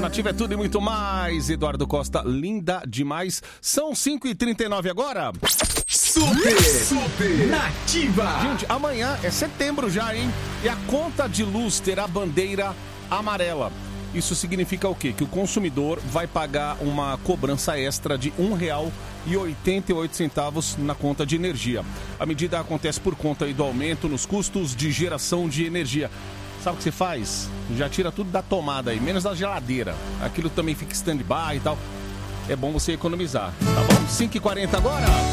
Nativa é tudo e muito mais. Eduardo Costa, linda demais. São 5h39 agora. Super Nativa. Gente, amanhã é setembro já, hein? E a conta de luz terá bandeira amarela. Isso significa o quê? Que o consumidor vai pagar uma cobrança extra de R$ 1,88 na conta de energia. A medida acontece por conta aí do aumento nos custos de geração de energia. Sabe o que você faz? Já tira tudo da tomada aí, menos da geladeira. Aquilo também fica stand-by e tal. É bom você economizar, tá bom? 5h40 agora.